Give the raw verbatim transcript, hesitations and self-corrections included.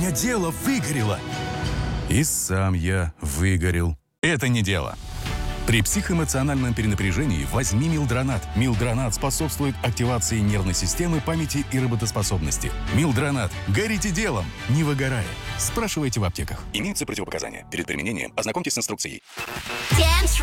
меня дело выгорело. И сам я выгорел. Это не дело. При психоэмоциональном перенапряжении возьми Милдронат. Милдронат способствует активации нервной системы, памяти и работоспособности. Милдронат. Горите делом, не выгорая. Спрашивайте в аптеках. Имеются противопоказания. Перед применением ознакомьтесь с инструкцией.